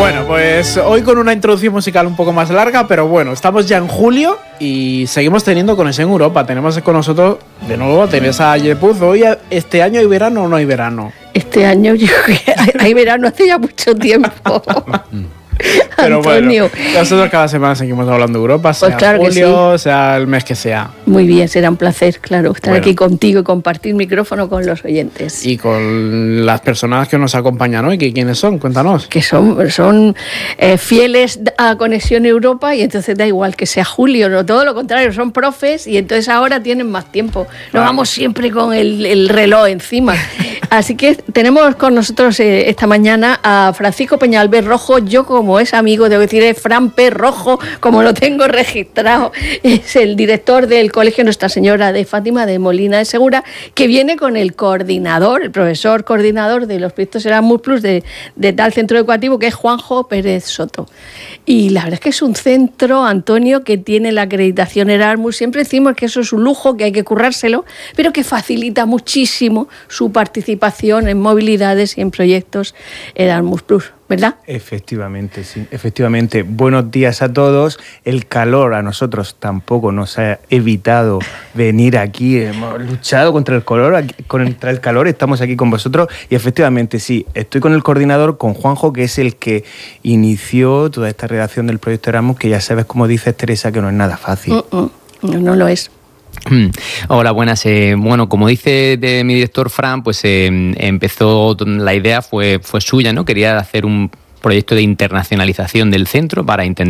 Bueno, pues hoy con una introducción musical un poco más larga, pero bueno, estamos ya en julio y seguimos teniendo Conexión Europa. Tenemos con nosotros de nuevo a Teresa Yepuz. Hoy, ¿este año hay verano o no hay verano? Este año yo creo que hay verano hace ya mucho tiempo. Pero Antonio. bueno, nosotros cada semana seguimos hablando de Europa, sea Pues claro julio, sea el mes que sea. Muy bien, será un placer, claro, estar aquí contigo y compartir micrófono con los oyentes. Y con las personas que nos acompañan hoy, ¿quiénes son? Cuéntanos. Que son fieles a Conexión Europa y entonces da igual que sea julio, no, todo lo contrario, son profes y entonces ahora tienen más tiempo. No vamos siempre con el reloj encima. Así que tenemos con nosotros esta mañana a Francisco Peñalver Rojo. Yo, como es amigo, debo decir, es Fran P. Rojo, como lo tengo registrado. Es el director del Colegio Nuestra Señora de Fátima de Molina de Segura, que viene con el coordinador, el profesor coordinador de los proyectos Erasmus Plus de tal centro educativo, que es Juanjo Pérez Soto. Y la verdad es que es un centro, Antonio, que tiene la acreditación Erasmus. Siempre decimos que eso es un lujo, que hay que currárselo, pero que facilita muchísimo su participación en movilidades y en proyectos Erasmus Plus, ¿verdad? Efectivamente, sí, efectivamente. Buenos días a todos. El calor a nosotros tampoco nos ha evitado venir aquí. Hemos luchado contra el calor, estamos aquí con vosotros y efectivamente sí, estoy con el coordinador, con Juanjo, que es el que inició toda esta redacción del proyecto Erasmus, que ya sabes, como dices, Teresa, que no es nada fácil. No lo es. Hola, buenas. Bueno, como dice mi director Fran, pues empezó, la idea fue suya, ¿no? Quería hacer un proyecto de internacionalización del centro para intentar